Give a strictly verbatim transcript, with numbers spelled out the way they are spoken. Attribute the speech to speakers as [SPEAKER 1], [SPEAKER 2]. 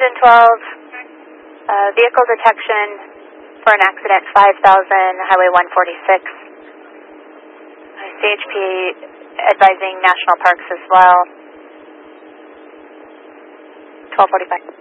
[SPEAKER 1] Engine twelve, uh, vehicle detection for an accident five thousand, Highway one forty-six. Uh, C H P advising National Parks as well. twelve forty-five.